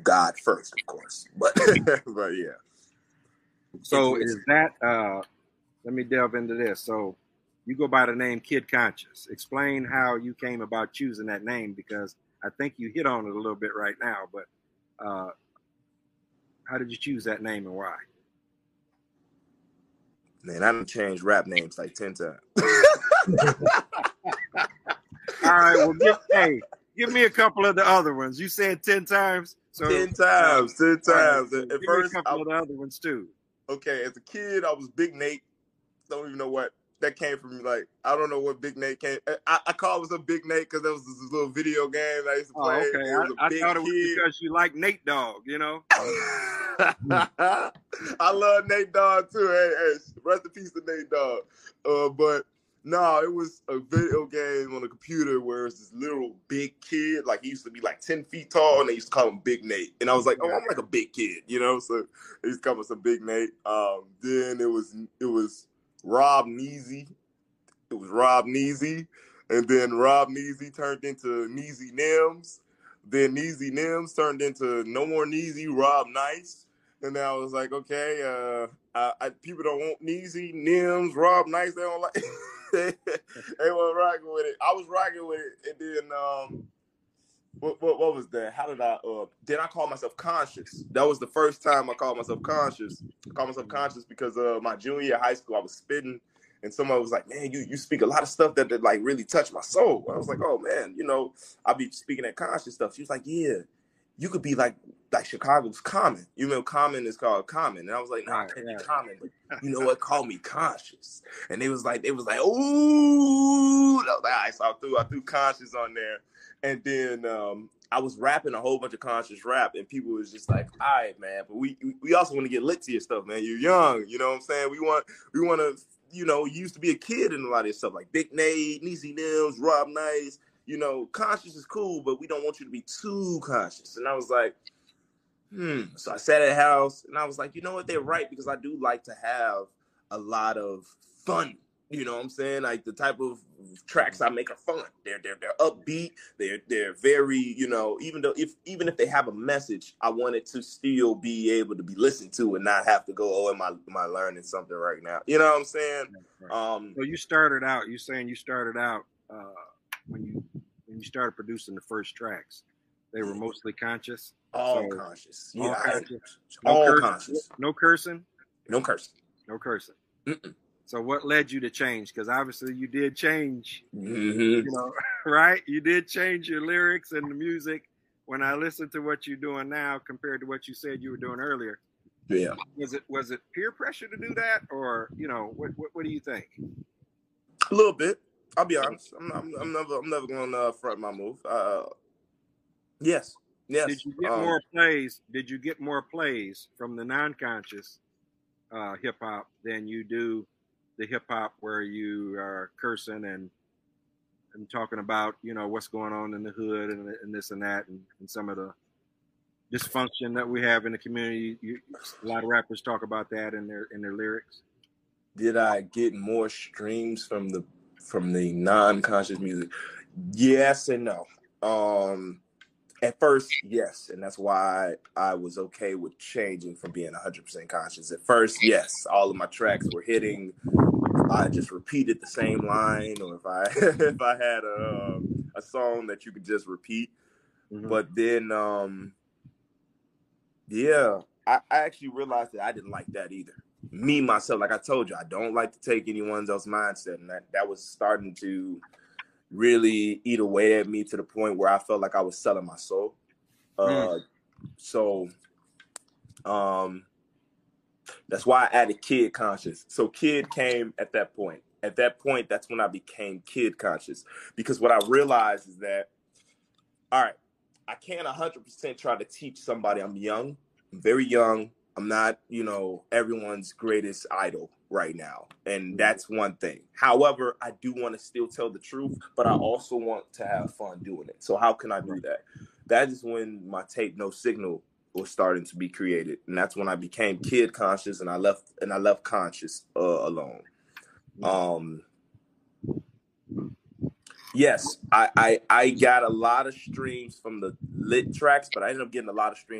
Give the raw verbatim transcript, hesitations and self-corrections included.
God first, of course. But but yeah. So is that? Uh, let me delve into this. So you go by the name Kid Conscious. Explain how you came about choosing that name, because I think you hit on it a little bit right now. But uh, how did you choose that name and why? Man, I done changed rap names like ten times. All right, well, give, hey, give me a couple of the other ones. You said ten times. So ten times, uh, ten times. Right, At give first, me a couple I, of the other ones too. Okay, as a kid, I was Big Nate. Don't even know what that came from. Like, I don't know what Big Nate came. I, I call myself Big Nate because there was this little video game I used to play. Oh, okay. It was a I, big I thought it was kid. because you like Nate Dogg, you know. I love Nate Dogg too. Hey, hey, rest in peace to Nate Dogg. Uh, but no, it was a video game on a computer where it's this little big kid. Like, he used to be like ten feet tall, and they used to call him Big Nate. And I was like, oh, I'm like a big kid, you know. So they used to call me some Big Nate. Um, then it was it was Rob Neasy. It was Rob Neasy, and then Rob Neasy turned into Neasy Nims. Then Neasy Nims turned into No More Neasy, Rob Nice. And then I was like, okay, uh, I, I, people don't want Neasy, Nims, Rob Nice. They don't like. they, they weren't rocking with it. I was rocking with it, and then um, what, what what was that? How did I? Uh, then I called myself Conscious. That was the first time I called myself Conscious. I called myself Conscious because uh, my junior year of high school, I was spitting. And someone was like, man, you you speak a lot of stuff that, that like really touched my soul. I was like, oh man, you know, I'll be speaking that conscious stuff. She was like, yeah, you could be like like Chicago's Common. You know, Common is called Common. And I was like, no, nah, I can't be Common, but you know what? Call me Conscious. And they was like, they was like, ooh. I was like, all right, so I threw I threw Conscious on there. And then um, I was rapping a whole bunch of conscious rap, and people was just like, all right, man, but we we also want to get lit to your stuff, man. You're young, you know what I'm saying? We want we want to. You know, you used to be a kid in a lot of this stuff, like Big Nate, Neasy Nims, Rob Nice. You know, conscious is cool, but we don't want you to be too conscious. And I was like, hmm. So I sat at the house, and I was like, you know what? They're right, because I do like to have a lot of fun. You know what I'm saying? Like, the type of tracks I make are fun. They're they're they're upbeat. They're they're very, you know, even though if even if they have a message, I want it to still be able to be listened to and not have to go, oh, am I am I learning something right now? You know what I'm saying? Right. Um, so you started out. You're saying you started out uh, when you when you started producing the first tracks. They were mostly conscious. All so, conscious. All, yeah, conscious. I, all no conscious. No cursing. No cursing. No cursing. Mm-mm. So what led you to change? Because obviously you did change, mm-hmm. you know, right? You did change your lyrics and the music. When I listen to what you're doing now compared to what you said you were doing earlier, yeah, was it was it peer pressure to do that, or you know, what what, what do you think? A little bit. I'll be honest. I'm, I'm, I'm never I'm never going to uh, front my move. Uh, yes, yes. Did you get um, more plays? Did you get more plays from the non-conscious uh, hip hop than you do the hip hop where you are cursing and and talking about, you know, what's going on in the hood and, and this and that and, and some of the dysfunction that we have in the community? You, a lot of rappers talk about that in their in their lyrics. Did I get more streams from the from the non-conscious music? Yes and no. Um, at first, yes, and that's why I was okay with changing from being one hundred percent conscious. At first, yes, all of my tracks were hitting. I just repeated the same line, or if I if I had a a song that you could just repeat. Mm-hmm. But then, um, yeah, I, I actually realized that I didn't like that either. Me, myself, like I told you, I don't like to take anyone else's mindset. And that, that was starting to really eat away at me to the point where I felt like I was selling my soul. Mm. Uh, so um, that's why I added Kid Conscious. So Kid came at that point. At that point, that's when I became Kid Conscious. Because what I realized is that, all right, I can't one hundred percent try to teach somebody. I'm young. I'm very young. I'm not, you know, everyone's greatest idol right now. And that's one thing. However, I do want to still tell the truth, but I also want to have fun doing it. So how can I do that? That is when my tape No Signal was starting to be created. And that's when I became Kid Conscious, and I left and I left Conscious uh, alone. Um, yes, I, I I got a lot of streams from the lit tracks, but I ended up getting a lot of streams